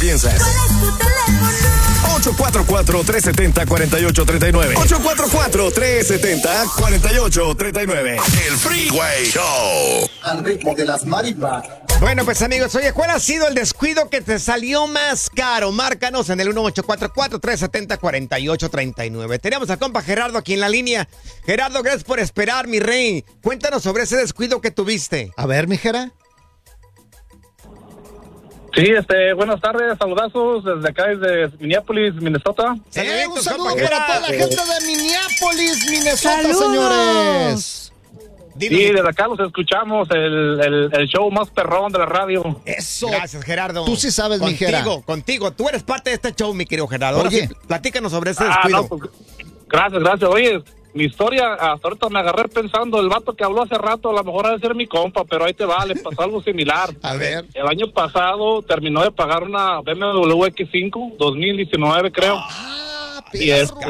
piensas. ¿Cuál es tu teléfono? 844-370-4839. 844-370-4839. El Freeway Show. Al ritmo de las marimbas. Bueno, pues amigos, oye, ¿cuál ha sido el descuido que te salió más caro? Márcanos en el 1844-370-4839. Tenemos al compa Gerardo aquí en la línea. Gerardo, gracias por esperar, mi rey. Cuéntanos sobre ese descuido que tuviste. A ver, mi Gera. Sí, buenas tardes, saludazos desde acá, desde Minneapolis, Minnesota. Un Saluditos, saludo compa para toda la Gerardo. gente de Minneapolis, Minnesota, ¡Saludos! señores. Sí, desde acá los escuchamos, el show más perrón de la radio. Eso. Gracias, Gerardo. Tú sí sabes, mi Gera. Contigo. Tú eres parte de este show, mi querido Gerardo. Ahora Oye. sí, platícanos sobre ese descuido. No, pues, gracias. Oye, mi historia, hasta ahorita me agarré pensando, el vato que habló hace rato, a lo mejor ha de ser mi compa, pero ahí te va, le pasó algo similar. A ver. El año pasado terminó de pagar una BMW X5, 2019 creo. Y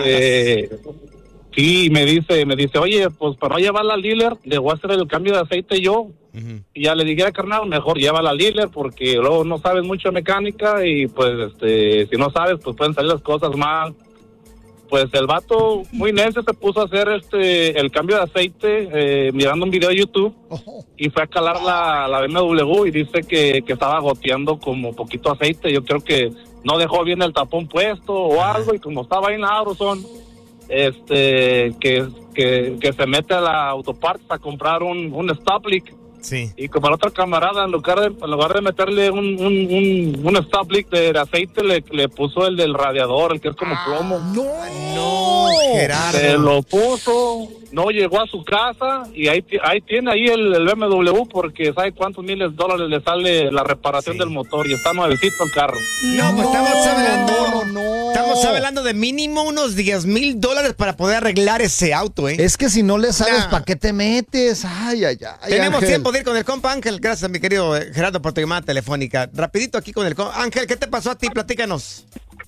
sí, me dice, oye, pues para no llevarla al dealer, le voy a hacer el cambio de aceite yo. Y ya le dije, carnal, mejor llévala al dealer porque luego no sabes mucho de mecánica y pues si no sabes, pues pueden salir las cosas mal. Pues el vato muy necio se puso a hacer el cambio de aceite mirando un video de YouTube y fue a calar la BMW y dice que estaba goteando como poquito aceite. Yo creo que no dejó bien el tapón puesto o algo y como estaba ahí en la Aurizon, que se mete a la autoparts a comprar un stop leak. Sí. Y como el otro camarada, en lugar de meterle un stop leak de aceite, le puso el del radiador, el que es como plomo. No, Gerardo. Se lo puso, no llegó a su casa y ahí tiene el BMW porque sabe cuántos miles de dólares le sale la reparación del motor y está nuevecito el carro. No, pues estamos hablando. No. Estamos hablando de mínimo unos $10,000 para poder arreglar ese auto, ¿eh? Es que si no le sabes, Nah. ¿para qué te metes? Ay. Tenemos Ángel. tiempo de ir con el compa Ángel. Gracias, mi querido Gerardo, por tu llamada telefónica. Rapidito aquí con el compa. Ángel, ¿qué te pasó a ti? Platícanos.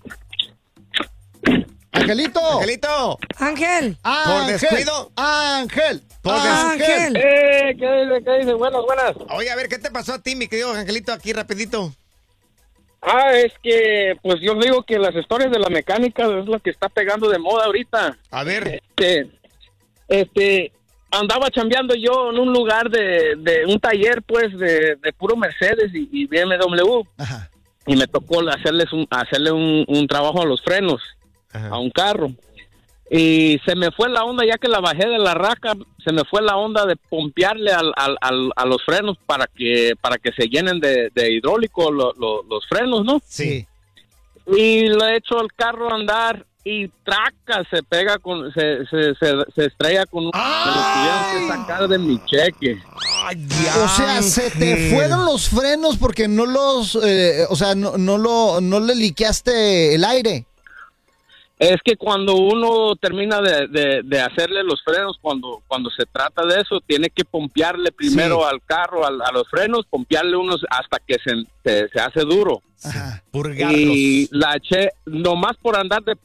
Angelito. Angelito. Ángel. Por descuido. Ángel. Ángel. ¿Qué dice? Buenas. Oye, a ver, ¿qué te pasó a ti, mi querido Angelito? Aquí rapidito. Es que, pues yo digo que las historias de la mecánica es lo que está pegando de moda ahorita. A ver. Andaba chambeando yo en un lugar de un taller, pues, de puro Mercedes y BMW. Ajá. Y me tocó hacerle un trabajo a los frenos, a un carro. Y se me fue la onda, ya que la bajé de la raca, se me fue la onda de pompearle a los frenos para que se llenen de hidráulico los frenos, ¿no? Sí. Y le he hecho el carro a andar y traca, se estrella con me lo tuvieron que sacar de mi cheque. Ay, O sea, se te fueron los frenos porque no los, no le liqueaste el aire. Es que cuando uno termina de hacerle los frenos, cuando se trata de eso, tiene que pompearle primero al carro, a los frenos, pompearle unos hasta que se hace duro. Ajá. Purgarlos. Y la eché, nomás por andar de